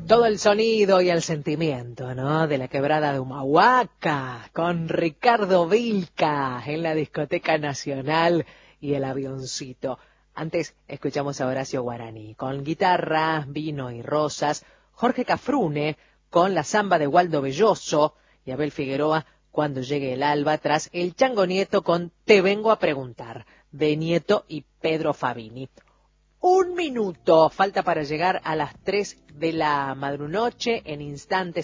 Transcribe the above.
Todo el sonido y el sentimiento, ¿no? De la quebrada de Humahuaca, con Ricardo Vilca en la Discoteca Nacional y el avioncito. Antes escuchamos a Horacio Guaraní con guitarra, vino y rosas, Jorge Cafrune con la samba de Waldo Belloso y Abel Figueroa cuando llegue el alba, tras el Chango Nieto con Te vengo a preguntar, de Nieto y Pedro Fabini. 1 minuto falta para llegar a las 3 de la madrunoche. En instantes